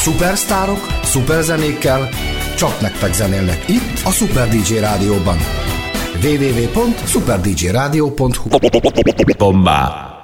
Szupersztárok, szuperzenékkel, csak nektek zenélnek itt a Super DJ Rádióban. www.superdjradio.hu Bomba!